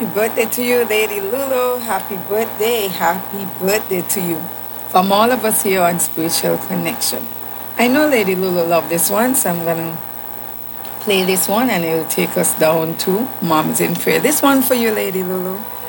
Happy birthday to you, Lady Lulu. Happy birthday. Happy birthday to you. From all of us here on Spiritual Connection. I know Lady Lulu loved this one, so I'm going to play this one and it will take us down to Moms in Prayer. This one for you, Lady Lulu.